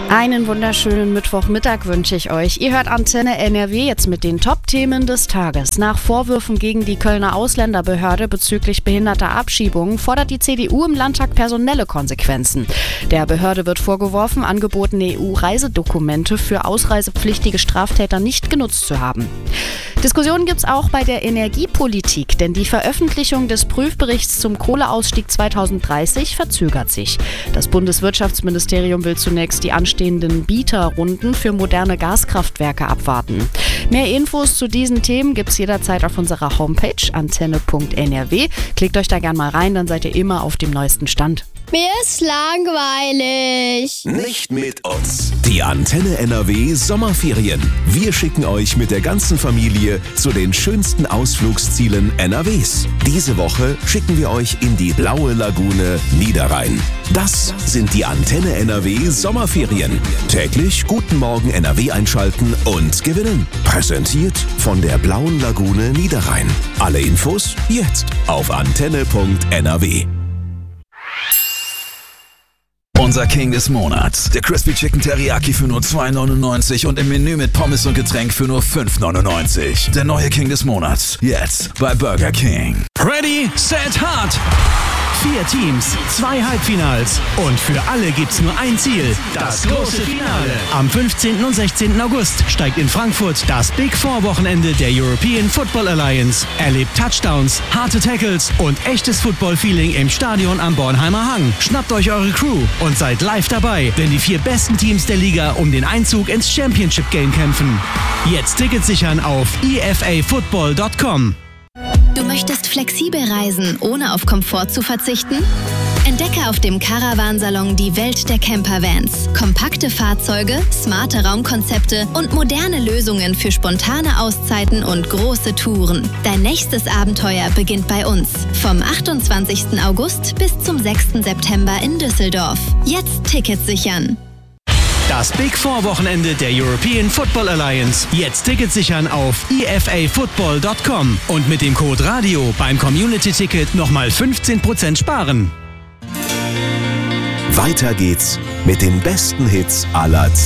Einen wunderschönen Mittwochmittag wünsche ich euch. Ihr hört Antenne NRW jetzt mit den Top-Themen des Tages. Nach Vorwürfen gegen die Kölner Ausländerbehörde bezüglich behinderter Abschiebungen fordert die CDU im Landtag personelle Konsequenzen. Der Behörde wird vorgeworfen, angebotene EU-Reisedokumente für ausreisepflichtige Straftäter nicht genutzt zu haben. Diskussionen gibt es auch bei der Energiepolitik, denn die Veröffentlichung des Prüfberichts zum Kohleausstieg 2030 verzögert sich. Das Bundeswirtschaftsministerium will zunächst die anstehenden Bieterrunden für moderne Gaskraftwerke abwarten. Mehr Infos zu diesen Themen gibt es jederzeit auf unserer Homepage antenne.nrw. Klickt euch da gern mal rein, dann seid ihr immer auf dem neuesten Stand. Mir ist langweilig. Nicht mit uns. Die Antenne NRW Sommerferien. Wir schicken euch mit der ganzen Familie zu den schönsten Ausflugszielen NRWs. Diese Woche schicken wir euch in die blaue Lagune Niederrhein. Das sind die Antenne NRW Sommerferien. Täglich Guten Morgen NRW einschalten und gewinnen. Präsentiert von der blauen Lagune Niederrhein. Alle Infos jetzt auf antenne.nrw. Unser King des Monats. Der Crispy Chicken Teriyaki für nur $2,99 und im Menü mit Pommes und Getränk für nur $5,99. Der neue King des Monats. Jetzt bei Burger King. Ready, set, hard! 4 Teams, 2 Halbfinals und für alle gibt's nur ein Ziel, das große Finale. Am 15. und 16. August steigt in Frankfurt das Big Four Wochenende der European Football Alliance. Erlebt Touchdowns, harte Tackles und echtes Football-Feeling im Stadion am Bornheimer Hang. Schnappt euch eure Crew und seid live dabei, wenn die 4 besten Teams der Liga um den Einzug ins Championship Game kämpfen. Jetzt Tickets sichern auf efafootball.com. Du möchtest flexibel reisen, ohne auf Komfort zu verzichten? Entdecke auf dem Caravansalon die Welt der Campervans. Kompakte Fahrzeuge, smarte Raumkonzepte und moderne Lösungen für spontane Auszeiten und große Touren. Dein nächstes Abenteuer beginnt bei uns. Vom 28. August bis zum 6. September in Düsseldorf. Jetzt Tickets sichern. Das Big Four Wochenende der European Football Alliance. Jetzt Tickets sichern auf efafootball.com und mit dem Code RADIO beim Community-Ticket nochmal 15% sparen. Weiter geht's mit den besten Hits aller Zeiten.